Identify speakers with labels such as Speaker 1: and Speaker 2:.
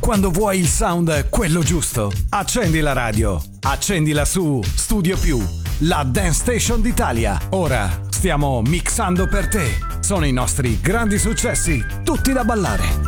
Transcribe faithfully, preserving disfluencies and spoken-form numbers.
Speaker 1: quando vuoi il sound quello giusto, accendi la radio, accendila su Studio Più, la Dance Station d'Italia. Ora stiamo mixando per te. Sono i nostri grandi successi, tutti da ballare.